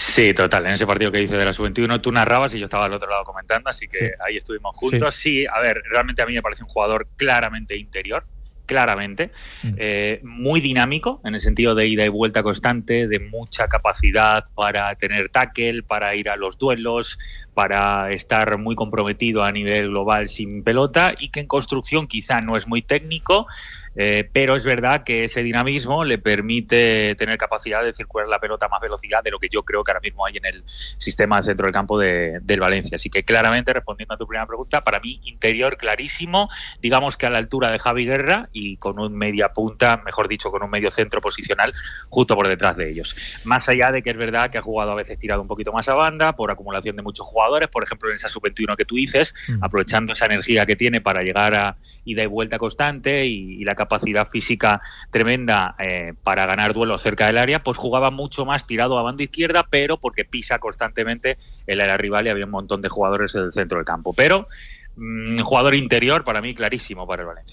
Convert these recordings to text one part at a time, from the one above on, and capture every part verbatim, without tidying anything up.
Sí, total. En ese partido que dice de la sub veintiuno, tú narrabas y yo estaba al otro lado comentando, así que sí, ahí estuvimos juntos. Sí. sí, a ver, realmente a mí me parece un jugador claramente interior, claramente, mm. eh, muy dinámico en el sentido de ida y vuelta constante, de mucha capacidad para tener tackle, para ir a los duelos, para estar muy comprometido a nivel global sin pelota, y que en construcción quizá no es muy técnico, Eh, pero es verdad que ese dinamismo le permite tener capacidad de circular la pelota a más velocidad de lo que yo creo que ahora mismo hay en el sistema de centro del campo de, del Valencia. Así que claramente, respondiendo a tu primera pregunta, para mí interior clarísimo, digamos que a la altura de Javi Guerra y con un media punta, mejor dicho, con un medio centro posicional justo por detrás de ellos. Más allá de que es verdad que ha jugado a veces tirado un poquito más a banda por acumulación de muchos jugadores, por ejemplo en esa sub veintiuno que tú dices, mm. aprovechando esa energía que tiene para llegar a ida y vuelta constante y, y la capacidad física tremenda eh, para ganar duelos cerca del área, pues jugaba mucho más tirado a banda izquierda, pero porque pisa constantemente el área rival y había un montón de jugadores en el centro del campo. Pero mmm, jugador interior para mí clarísimo para el Valencia.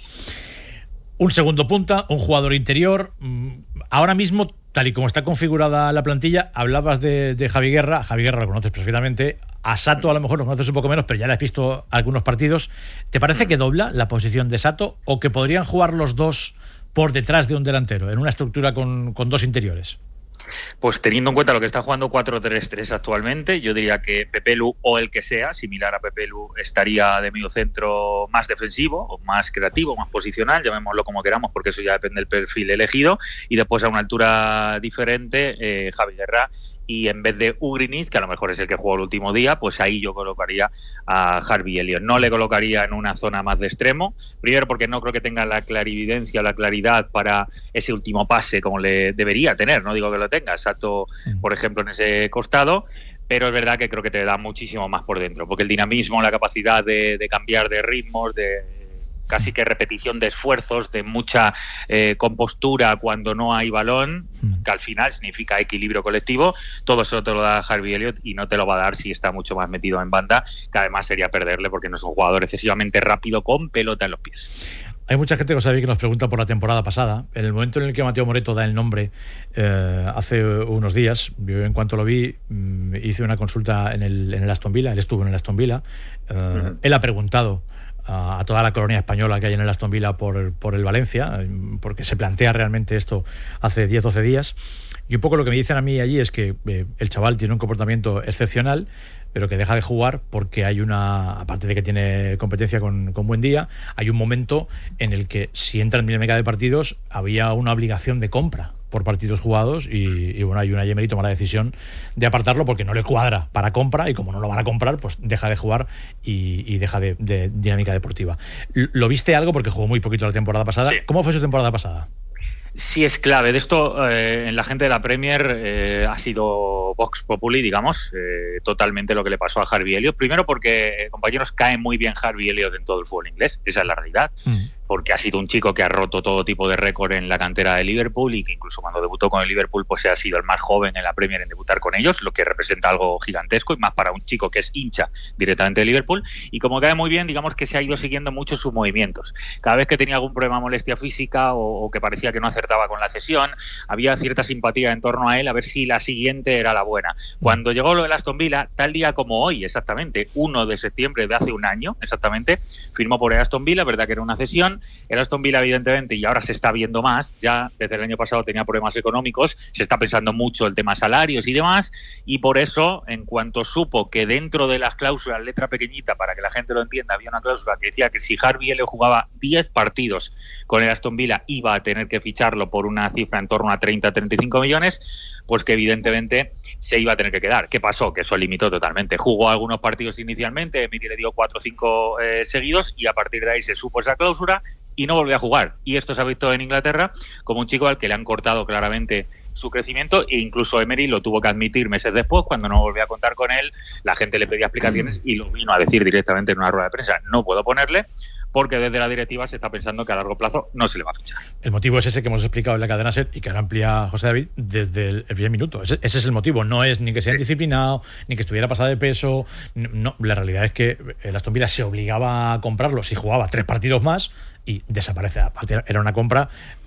Un segundo punta, un jugador interior. Ahora mismo, tal y como está configurada la plantilla, hablabas de, de Javi Guerra. Javi Guerra lo conoces perfectamente. A Sato a lo mejor lo conoces un poco menos, pero ya le has visto algunos partidos. ¿Te parece que dobla la posición de Sato o que podrían jugar los dos por detrás de un delantero, en una estructura con, con dos interiores? Pues teniendo en cuenta lo que está jugando cuatro tres tres actualmente, yo diría que Pepelu o el que sea, similar a Pepelu, estaría de medio centro más defensivo, o más creativo, más posicional, llamémoslo como queramos, porque eso ya depende del perfil elegido, y después a una altura diferente, eh, Javi Guerra, y en vez de Ugrinic, que a lo mejor es el que jugó el último día, pues ahí yo colocaría a Harvey Elliott. No le colocaría en una zona más de extremo, primero porque no creo que tenga la clarividencia, la claridad para ese último pase como le debería tener, no digo que lo tenga, Sato, por ejemplo, en ese costado, pero es verdad que creo que te da muchísimo más por dentro, porque el dinamismo, la capacidad de, de cambiar de ritmos, de casi que repetición de esfuerzos, de mucha eh, compostura cuando no hay balón, que al final significa equilibrio colectivo, todo eso te lo da Harvey Elliott y no te lo va a dar si está mucho más metido en banda, que además sería perderle porque no es un jugador excesivamente rápido con pelota en los pies. Hay mucha gente que sabe que nos pregunta por la temporada pasada. En el momento en el que Mateo Moreto da el nombre, eh, hace unos días, yo en cuanto lo vi, hice una consulta en el, en el Aston Villa, él estuvo en el Aston Villa, eh, uh-huh. él ha preguntado a toda la colonia española que hay en el Aston Villa por, por el Valencia, porque se plantea realmente esto hace diez doce días, y un poco lo que me dicen a mí allí es que eh, el chaval tiene un comportamiento excepcional, pero que deja de jugar porque hay una, aparte de que tiene competencia con, con Buendía, hay un momento en el que si entra en dinámica de partidos había una obligación de compra por partidos jugados y, y bueno, hay una Emery toma la decisión de apartarlo porque no le cuadra para compra y como no lo van a comprar, pues deja de jugar y, y deja de, de dinámica deportiva. ¿Lo viste algo? Porque jugó muy poquito la temporada pasada. Sí. ¿Cómo fue su temporada pasada? Sí, es clave. De esto, eh, en la gente de la Premier eh, ha sido Vox Populi, digamos, eh, totalmente lo que le pasó a Harvey Elliott. Primero porque, eh, compañeros, cae muy bien Harvey Elliott en todo el fútbol inglés. Esa es la realidad. Mm. Porque ha sido un chico que ha roto todo tipo de récord en la cantera de Liverpool y que incluso cuando debutó con el Liverpool pues ha sido el más joven en la Premier en debutar con ellos, lo que representa algo gigantesco y más para un chico que es hincha directamente de Liverpool. Y como cae muy bien, digamos que se ha ido siguiendo mucho sus movimientos. Cada vez que tenía algún problema, molestia física o, o que parecía que no acertaba con la cesión, había cierta simpatía en torno a él a ver si la siguiente era la buena. Cuando llegó lo del Aston Villa, tal día como hoy, exactamente, uno de septiembre de hace un año, exactamente, firmó por el Aston Villa, verdad que era una cesión. El Aston Villa, evidentemente, y ahora se está viendo más, ya desde el año pasado tenía problemas económicos, se está pensando mucho el tema salarios y demás, y por eso, en cuanto supo que dentro de las cláusulas, letra pequeñita, para que la gente lo entienda, había una cláusula que decía que si Harvey Elliott jugaba diez partidos con el Aston Villa, iba a tener que ficharlo por una cifra en torno a treinta a treinta y cinco millones, pues que evidentemente se iba a tener que quedar. ¿Qué pasó? Que eso limitó totalmente. Jugó algunos partidos inicialmente, Emery le dio cuatro o cinco eh, seguidos y a partir de ahí se supo esa cláusula y no volvió a jugar. Y esto se ha visto en Inglaterra como un chico al que le han cortado claramente su crecimiento e incluso Emery lo tuvo que admitir meses después cuando no volvía a contar con él. La gente le pedía explicaciones y lo vino a decir directamente en una rueda de prensa. No puedo ponerle porque desde la directiva se está pensando que a largo plazo no se le va a fichar. El motivo es ese que hemos explicado en la cadena SER y que ahora amplía José David desde el, el primer minuto. Ese, ese es el motivo. No es ni que sea sí. indisciplinado, ni que estuviera pasado de peso. No, la realidad es que el Aston Villa se obligaba a comprarlo si jugaba tres partidos más y desaparece. Aparte, era una compra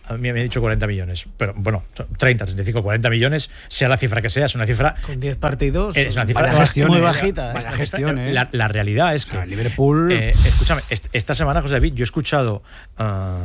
a mí me ha dicho cuarenta millones, pero bueno, treinta, treinta y cinco, cuarenta millones, sea la cifra que sea, es una cifra... Con diez partidos, es una cifra gestión, muy bajita. Vaya gestión, ¿eh? La, la realidad es que... O sea, Liverpool... Eh, escúchame, esta semana, José David, yo he escuchado, uh,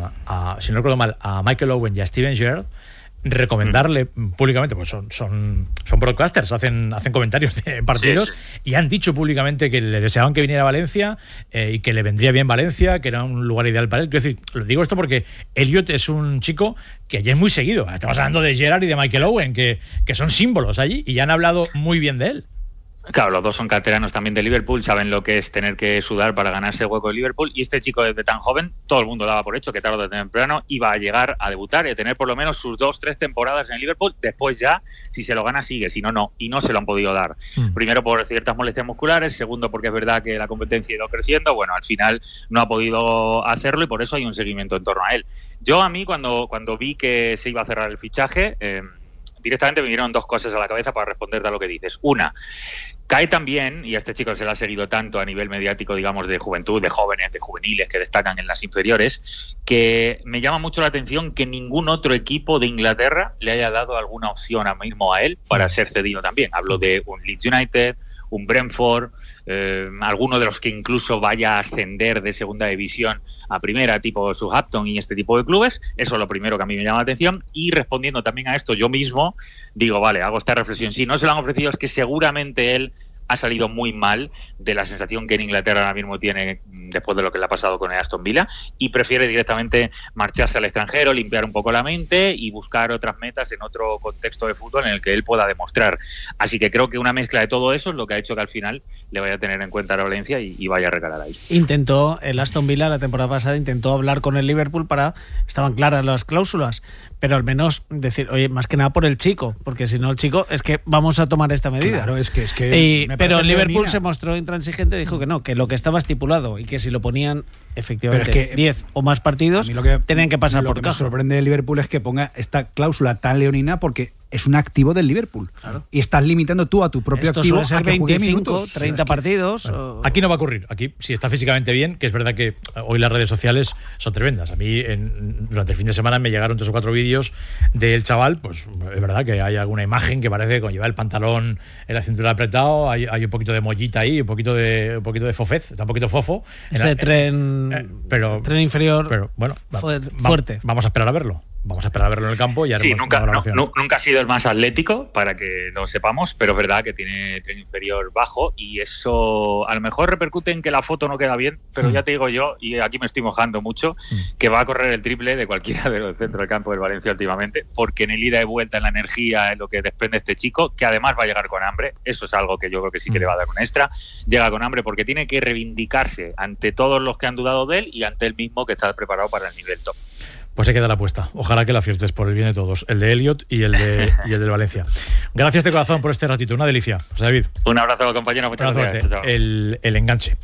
a, si no recuerdo mal, a Michael Owen y a Steven Gerrard recomendarle mm. públicamente, pues son, son, son broadcasters, hacen, hacen comentarios de partidos, sí, sí. y han dicho públicamente que le deseaban que viniera a Valencia eh, y que le vendría bien Valencia, que era un lugar ideal para él. Quiero decir, lo digo esto porque Elliot es un chico que allí es muy seguido. Estamos hablando de Gerrard y de Michael Owen, que, que son símbolos allí y ya han hablado muy bien de él. Claro, los dos son canteranos también de Liverpool, saben lo que es tener que sudar para ganarse el hueco de Liverpool, y este chico desde tan joven, todo el mundo daba por hecho que tarde o temprano iba a llegar a debutar y a tener por lo menos sus dos, tres temporadas en el Liverpool. Después ya, si se lo gana, sigue, si no, no, y no se lo han podido dar. Mm. Primero por ciertas molestias musculares, segundo porque es verdad que la competencia ha ido creciendo, bueno, al final no ha podido hacerlo y por eso hay un seguimiento en torno a él. Yo a mí, cuando, cuando vi que se iba a cerrar el fichaje, eh, directamente me vinieron dos cosas a la cabeza para responderte a lo que dices. Una, cae también, y a este chico se le ha seguido tanto a nivel mediático, digamos, de juventud, de jóvenes, de juveniles que destacan en las inferiores, que me llama mucho la atención que ningún otro equipo de Inglaterra le haya dado alguna opción ahora mismo a él para ser cedido también. Hablo de un Leeds United, un Brentford, eh, alguno de los que incluso vaya a ascender de segunda división a primera, tipo Southampton y este tipo de clubes. Eso es lo primero que a mí me llama la atención. Y respondiendo también a esto, yo mismo digo, vale, hago esta reflexión. Si no se lo han ofrecido es que seguramente él ha salido muy mal de la sensación que en Inglaterra ahora mismo tiene después de lo que le ha pasado con el Aston Villa y prefiere directamente marcharse al extranjero, limpiar un poco la mente y buscar otras metas en otro contexto de fútbol en el que él pueda demostrar. Así que creo que una mezcla de todo eso es lo que ha hecho que al final le vaya a tener en cuenta a la Valencia y, y vaya a recalar ahí. Intentó, el Aston Villa la temporada pasada intentó hablar con el Liverpool para, estaban claras las cláusulas, pero al menos decir, oye, más que nada por el chico, porque si no el chico es que vamos a tomar esta medida. Claro, es que es que y, pero el Liverpool leonina. Se mostró intransigente, dijo que no, que lo que estaba estipulado y que si lo ponían efectivamente diez o más partidos, que, tenían que pasar lo por que caja. Lo que me sorprende del Liverpool es que ponga esta cláusula tan leonina porque es un activo del Liverpool. Claro. Y estás limitando tú a tu propio Esto activo suele ser a que juegue veinticinco, minutos. treinta es que, partidos. Bueno, o... Aquí no va a ocurrir. Aquí, si está físicamente bien, que es verdad que hoy las redes sociales son tremendas. A mí, en, durante el fin de semana, me llegaron tres o cuatro vídeos del chaval. Pues es verdad que hay alguna imagen que parece que con llevar el pantalón en la cintura apretado, hay, hay un poquito de mollita ahí, un poquito de un poquito de fofez, está un poquito fofo. Este en, tren, eh, pero, tren inferior pero, bueno, fuerte. Va, vamos a esperar a verlo. Vamos a esperar a verlo en el campo y haremos sí, nunca, una valoración. No, nunca ha sido el más atlético, para que lo sepamos, pero es verdad que tiene tren inferior bajo y eso a lo mejor repercute en que la foto no queda bien, pero mm. ya te digo yo, y aquí me estoy mojando mucho, mm. que va a correr el triple de cualquiera de los centros del campo del Valencia últimamente, porque en el ida y vuelta, en la energía, en lo que desprende este chico, que además va a llegar con hambre, eso es algo que yo creo que sí que mm. le va a dar un extra, llega con hambre porque tiene que reivindicarse ante todos los que han dudado de él y ante él mismo que está preparado para el nivel top. Pues se queda la apuesta. Ojalá que la aciertes por el bien de todos. El de Elliot y el de y el del Valencia. Gracias de corazón por este ratito. Una delicia. José David. Un abrazo, compañero. Muchas gracias. Chao, chao. El, el enganche.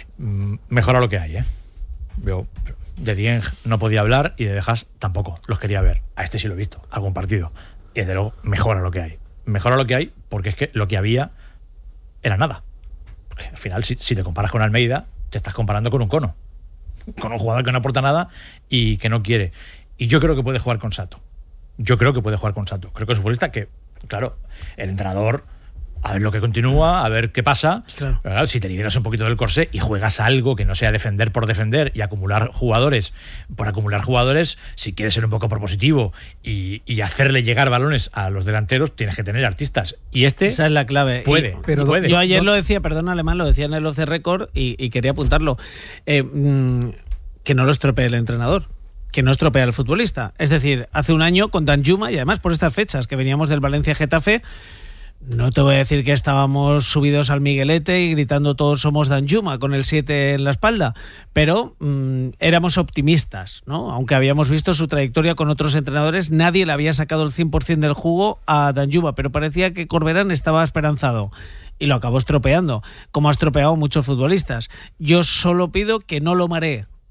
Mejora lo que hay, ¿eh? Veo, de Dieng no podía hablar y de Dejas tampoco. Los quería ver. A este sí lo he visto. Algún partido. Y desde luego mejora lo que hay. Mejora lo que hay porque es que lo que había era nada. Porque al final, si, si te comparas con Almeida, te estás comparando con un cono. Con un jugador que no aporta nada y que no quiere. Y yo creo que puede jugar con Sato. Yo creo que puede jugar con Sato. Creo que es un futbolista que, claro, el entrenador, a ver lo que continúa, a ver qué pasa. Claro. Pero claro, si te liberas un poquito del corsé y juegas algo que no sea defender por defender y acumular jugadores por acumular jugadores, si quieres ser un poco propositivo y, y hacerle llegar balones a los delanteros, tienes que tener artistas. Y este esa es la clave. Puede, y, pero puede. Yo ayer lo decía, perdón, Alemán, lo decía en el Off the Record y, y quería apuntarlo. Eh, mmm, que no lo estropee el entrenador, que no estropea el futbolista. Es decir, hace un año con Danjuma y además por estas fechas que veníamos del Valencia-Getafe, no te voy a decir que estábamos subidos al Miguelete y gritando todos somos Danjuma con el siete en la espalda, pero mmm, éramos optimistas, ¿no? Aunque habíamos visto su trayectoria con otros entrenadores, nadie le había sacado el cien por ciento del jugo a Danjuma, pero parecía que Corberán estaba esperanzado y lo acabó estropeando, como ha estropeado muchos futbolistas. Yo solo pido que no lo maree,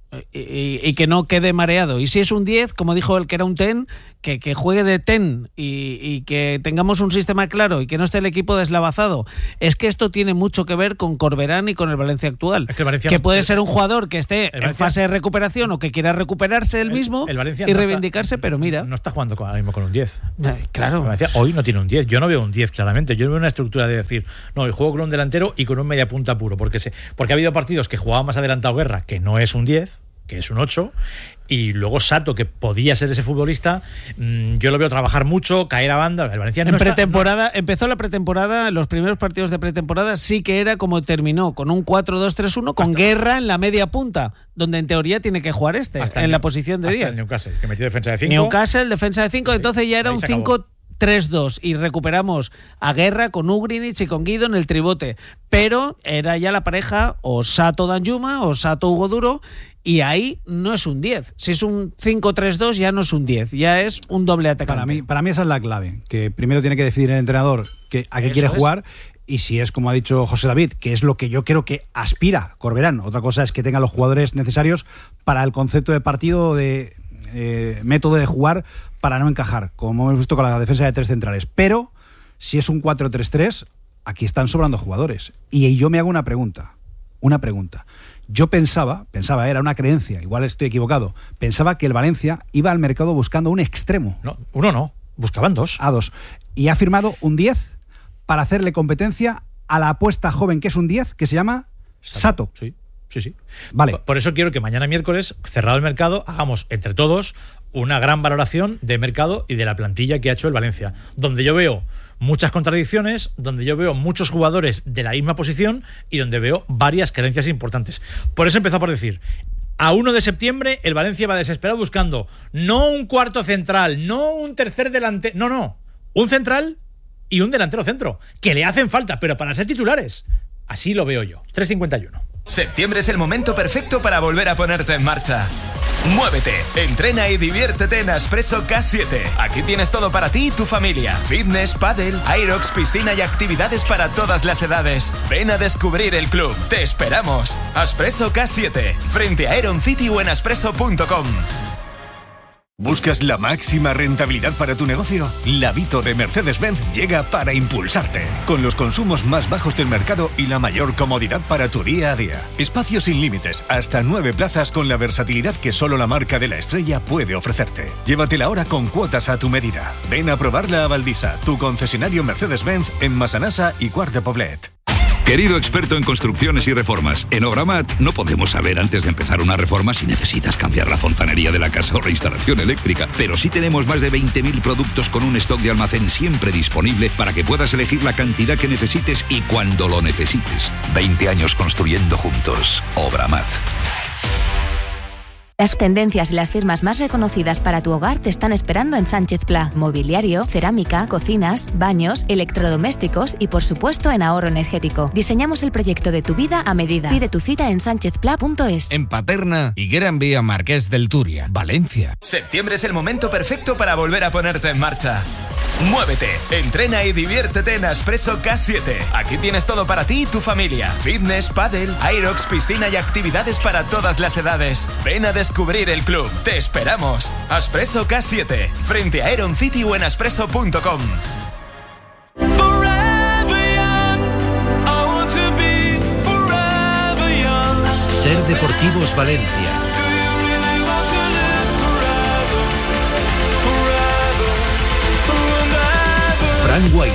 Y, y que no quede mareado. Y si es un diez, como dijo el que era un ten, que, que juegue de ten y, y que tengamos un sistema claro y que no esté el equipo deslavazado. Es que esto tiene mucho que ver con Corberán y con el Valencia actual. Es que, el Valencia que puede ser un jugador que esté Valencia, en fase de recuperación o que quiera recuperarse él mismo el, el y no reivindicarse, está, pero mira. No está jugando ahora mismo con un diez. Eh, claro. Valencia hoy no tiene un diez. Yo no veo un diez claramente. Yo veo una estructura de decir, no, hoy juego con un delantero y con un media punta puro. Porque, se, porque ha habido partidos que jugaba más adelantado Guerra, que no es un diez, que es un ocho, y luego Sato, que podía ser ese futbolista, mmm, yo lo veo trabajar mucho, caer a banda. El Valencia no en está, pretemporada, no. empezó la pretemporada, los primeros partidos de pretemporada sí que era como terminó, con un cuatro dos tres uno, con hasta Guerra en la media punta, donde en teoría tiene que jugar este, en el, la posición de diez. Newcastle, que metió defensa de cinco. Newcastle, defensa de cinco, entonces ya era un cinco tres dos y recuperamos a Guerra con Ugrinic y con Guido en el tribote, pero era ya la pareja o Sato Danjuma o Sato Hugo Duro, y ahí no es un diez. Si es un cinco tres dos ya no es un diez, ya es un doble atacante. Para mí, para mí esa es la clave, que primero tiene que decidir el entrenador que, a qué Eso quiere es. jugar, y si es como ha dicho José David, que es lo que yo creo que aspira Corberán. Otra cosa es que tenga los jugadores necesarios para el concepto de partido, de eh, método de jugar, para no encajar, como hemos visto con la defensa de tres centrales. Pero si es un cuatro tres tres, aquí están sobrando jugadores. Y yo me hago una pregunta, una pregunta. Yo pensaba, pensaba, era una creencia, igual estoy equivocado, pensaba que el Valencia iba al mercado buscando un extremo. No, uno no, buscaban dos. A dos. Y ha firmado un diez para hacerle competencia a la apuesta joven que es un diez, que se llama Sato. Sí, sí, sí. Vale. Por eso quiero que mañana miércoles, cerrado el mercado, hagamos entre todos una gran valoración de mercado y de la plantilla que ha hecho el Valencia, donde yo veo muchas contradicciones, donde yo veo muchos jugadores de la misma posición y donde veo varias carencias importantes. Por eso empezó por decir, a uno de septiembre el Valencia va desesperado buscando no un cuarto central, no un tercer delantero, no, no, un central y un delantero centro, que le hacen falta, pero para ser titulares. Así lo veo yo. tres cincuenta y uno. Septiembre es el momento perfecto para volver a ponerte en marcha. Muévete, entrena y diviértete en Aspresso K siete. Aquí tienes todo para ti y tu familia. Fitness, pádel, aerox, piscina y actividades para todas las edades. Ven a descubrir el club. Te esperamos. Aspresso K siete, frente a Aeron City o en aspresso punto com. ¿Buscas la máxima rentabilidad para tu negocio? La Vito de Mercedes-Benz llega para impulsarte, con los consumos más bajos del mercado y la mayor comodidad para tu día a día. Espacios sin límites, hasta nueve plazas con la versatilidad que solo la marca de la estrella puede ofrecerte. Llévatela ahora con cuotas a tu medida. Ven a probarla a Valdisa, tu concesionario Mercedes-Benz en Massanassa y Quart de Poblet. Querido experto en construcciones y reformas, en Obramat no podemos saber antes de empezar una reforma si necesitas cambiar la fontanería de la casa o la instalación eléctrica, pero sí tenemos más de veinte mil productos con un stock de almacén siempre disponible para que puedas elegir la cantidad que necesites y cuando lo necesites. veinte años construyendo juntos. Obramat. Las tendencias y las firmas más reconocidas para tu hogar te están esperando en Sánchez Pla. Mobiliario, cerámica, cocinas, baños, electrodomésticos y por supuesto en ahorro energético. Diseñamos el proyecto de tu vida a medida. Pide tu cita en sánchez pla punto es. En Paterna y Gran Vía Marqués del Turia, Valencia. Septiembre es el momento perfecto para volver a ponerte en marcha. Muévete, entrena y diviértete en Aspresso K siete. Aquí tienes todo para ti y tu familia. Fitness, pádel, aerox, piscina y actividades para todas las edades. Ven a descubrir el club. Te esperamos. Aspresso K siete, frente a Aeron City o en aspresso punto com. Ser Deportivos Valencia. Fran Guaita.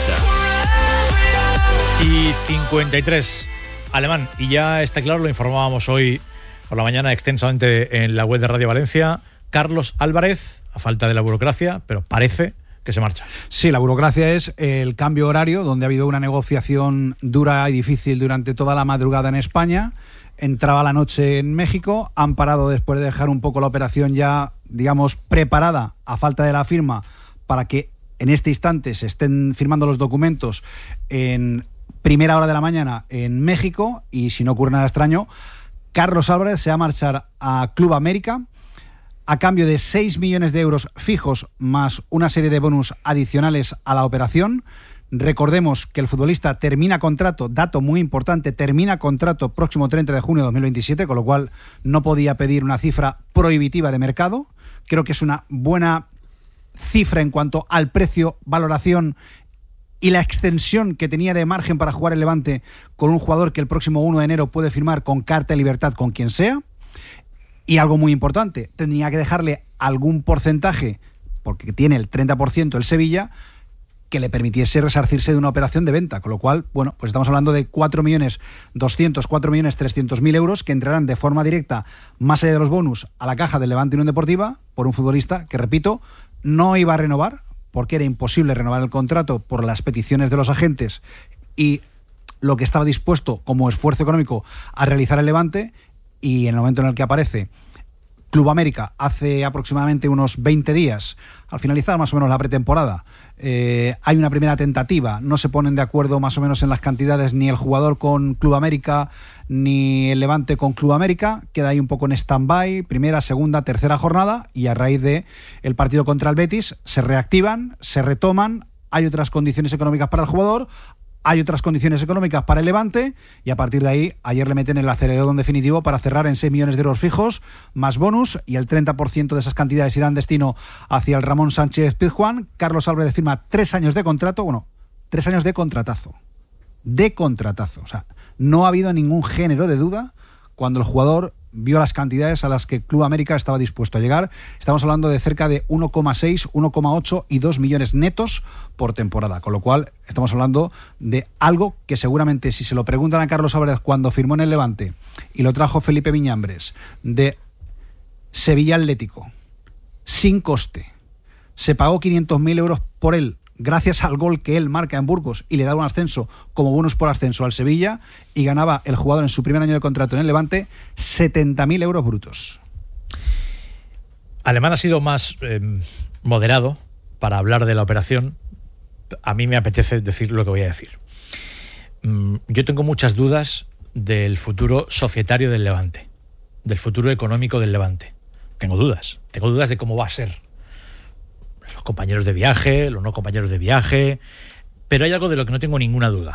Y cincuenta y tres, Alemán. Y ya está claro, lo informábamos hoy por la mañana extensamente en la web de Radio Valencia. Carlos Álvarez, a falta de la burocracia, pero parece que se marcha. Sí, la burocracia es el cambio horario, donde ha habido una negociación dura y difícil durante toda la madrugada en España. Entraba la noche en México, han parado después de dejar un poco la operación ya, digamos, preparada a falta de la firma para que en este instante se estén firmando los documentos en primera hora de la mañana en México, y si no ocurre nada extraño, Carlos Álvarez se va a marchar a Club América a cambio de seis millones de euros fijos más una serie de bonus adicionales a la operación. Recordemos que el futbolista termina contrato, dato muy importante, termina contrato próximo treinta de junio de dos mil veintisiete, con lo cual no podía pedir una cifra prohibitiva de mercado. Creo que es una buena cifra en cuanto al precio, valoración y la extensión que tenía de margen para jugar el Levante con un jugador que el próximo uno de enero puede firmar con carta de libertad con quien sea. Y algo muy importante, tenía que dejarle algún porcentaje, porque tiene el treinta por ciento el Sevilla, que le permitiese resarcirse de una operación de venta, con lo cual, bueno, pues estamos hablando de cuatro millones doscientos, cuatro millones trescientos mil euros que entrarán de forma directa, más allá de los bonus, a la caja del Levante Unión Deportiva por un futbolista que, repito, no iba a renovar, porque era imposible renovar el contrato por las peticiones de los agentes y lo que estaba dispuesto como esfuerzo económico a realizar el Levante, y en el momento en el que aparece Club América hace aproximadamente unos veinte días, al finalizar más o menos la pretemporada, eh, hay una primera tentativa, no se ponen de acuerdo más o menos en las cantidades ni el jugador con Club América ni el Levante con Club América, queda ahí un poco en stand-by, primera, segunda, tercera jornada, y a raíz de el partido contra el Betis se reactivan, se retoman, hay otras condiciones económicas para el jugador, hay otras condiciones económicas para el Levante, y a partir de ahí ayer le meten el acelerador definitivo para cerrar en seis millones de euros fijos más bonus, y el treinta por ciento de esas cantidades irán destino hacia el Ramón Sánchez Pizjuán. Carlos Álvarez firma tres años de contrato, bueno, tres años de contratazo, de contratazo, o sea, no ha habido ningún género de duda cuando el jugador vio las cantidades a las que Club América estaba dispuesto a llegar. Estamos hablando de cerca de uno coma seis, uno coma ocho y dos millones netos por temporada, con lo cual estamos hablando de algo que seguramente, si se lo preguntan a Carlos Álvarez cuando firmó en el Levante y lo trajo Felipe Viñambres de Sevilla Atlético sin coste, se pagó quinientos mil euros por él gracias al gol que él marca en Burgos y le da un ascenso como bonus por ascenso al Sevilla, y ganaba el jugador en su primer año de contrato en el Levante setenta mil euros brutos. Alemán ha sido más eh, moderado para hablar de la operación. A mí me apetece decir lo que voy a decir. Mm, yo tengo muchas dudas del futuro societario del Levante, del futuro económico del Levante. Tengo dudas. Tengo dudas de cómo va a ser. Los compañeros de viaje, los no compañeros de viaje, pero hay algo de lo que no tengo ninguna duda.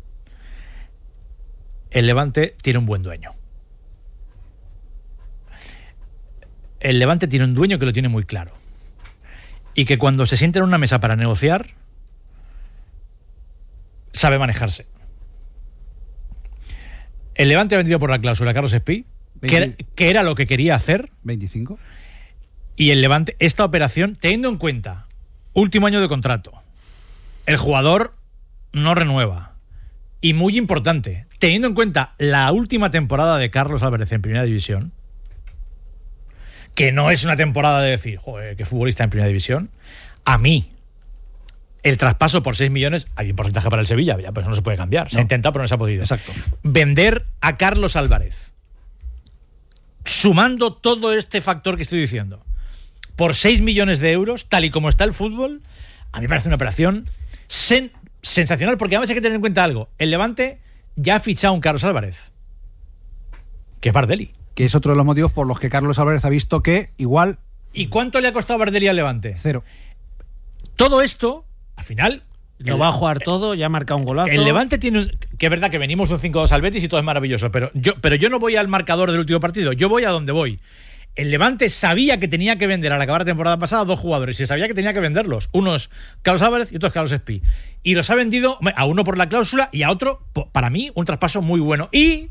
El Levante tiene un buen dueño. El Levante tiene un dueño que lo tiene muy claro, y que cuando se sienta en una mesa para negociar sabe manejarse. El Levante ha vendido por la cláusula a Carlos Espí, que era, que era lo que quería hacer. veinticinco. Y el Levante, esta operación, teniendo en cuenta último año de contrato, el jugador no renueva, y muy importante, teniendo en cuenta la última temporada de Carlos Álvarez en Primera División, que no es una temporada de decir, joder, qué futbolista en Primera División, a mí el traspaso por seis millones, hay un porcentaje para el Sevilla, ya, pues no se puede cambiar, se no. ha intentado pero no se ha podido. Exacto. Vender a Carlos Álvarez, sumando todo este factor que estoy diciendo, por seis millones de euros, tal y como está el fútbol, a mí me parece una operación sen- sensacional, porque además hay que tener en cuenta algo. El Levante ya ha fichado a un Carlos Álvarez, que es Bardelli. Que es otro de los motivos por los que Carlos Álvarez ha visto que igual... ¿Y cuánto le ha costado Bardelli al Levante? Cero. Todo esto, al final... Lo el, va a jugar todo, ya ha marcado un golazo. El Levante tiene un, que es verdad que venimos de un cinco dos al Betis y todo es maravilloso, pero yo, pero yo no voy al marcador del último partido, yo voy a donde voy. El Levante sabía que tenía que vender al acabar la temporada pasada dos jugadores, y sabía que tenía que venderlos. Uno es Carlos Álvarez y otro es Carlos Espí. Y los ha vendido a uno por la cláusula y a otro, para mí, un traspaso muy bueno. Y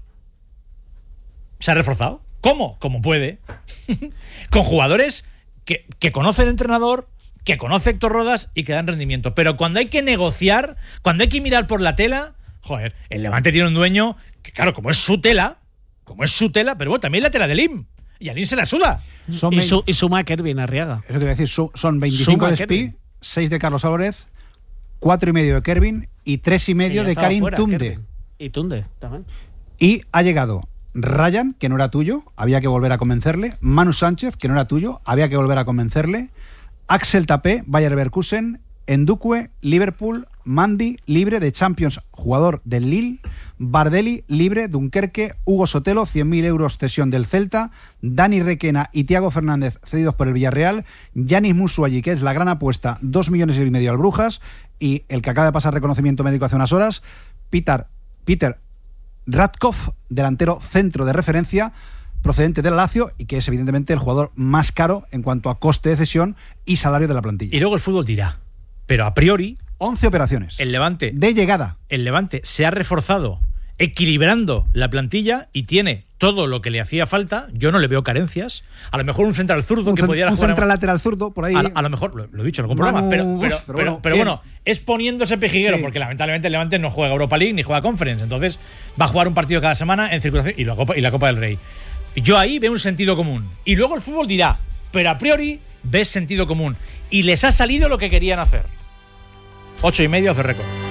se ha reforzado. ¿Cómo? Como puede. Con jugadores que, que conoce el entrenador, que conoce Héctor Rodas y que dan rendimiento. Pero cuando hay que negociar, cuando hay que mirar por la tela, joder, el Levante tiene un dueño que, claro, como es su tela, como es su tela, pero bueno, también la tela del I M. Y a Lin se la suda. Son y, su, y suma a Kervin Arriaga. Eso te voy a decir, su, son veinticinco de Espí, seis de Carlos Álvarez, cuatro y medio de Kervin y tres y medio de Karim fuera, Tunde. Kervin. Y Tunde también. Y ha llegado Ryan, que no era tuyo, había que volver a convencerle. Manu Sánchez, que no era tuyo, había que volver a convencerle. Axel Tapé, Bayer Leverkusen. Endukwe, Liverpool. Mandy, libre de Champions, jugador del Lille. Bardelli, libre, Dunkerque. Hugo Sotelo, cien mil euros cesión del Celta. Dani Requena y Thiago Fernández cedidos por el Villarreal. Yanis Musuayi, que es la gran apuesta, dos millones y medio al Brujas. y el que acaba de pasar reconocimiento médico hace unas horas, Peter, Peter Radkov, delantero centro de referencia, procedente del Lazio y que es evidentemente el jugador más caro en cuanto a coste de cesión y salario de la plantilla. Y luego el fútbol dirá, pero a priori once operaciones. El Levante de llegada. El Levante se ha reforzado equilibrando la plantilla y tiene todo lo que le hacía falta. Yo no le veo carencias. A lo mejor un central zurdo un que pudiera un jugar. Un central lateral zurdo, por ahí. A, a lo mejor, lo, lo he dicho en algún programa, pero, pero, uf, pero, pero, bueno, pero bueno, es poniéndose pejiguero, sí. Porque lamentablemente el Levante no juega Europa League ni juega Conference. Entonces va a jugar un partido cada semana en circulación y la Copa, y la Copa del Rey. Yo ahí veo un sentido común. Y luego el fútbol dirá, pero a priori ves sentido común. Y les ha salido lo que querían hacer. Ocho y medio hace récord.